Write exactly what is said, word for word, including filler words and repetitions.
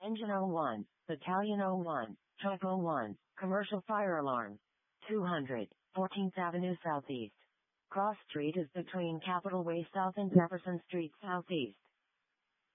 Engine oh one, Battalion oh one, Truck oh one, Commercial Fire Alarm. two hundred, fourteenth Avenue Southeast. Cross Street is between Capitol Way South and Jefferson Street Southeast.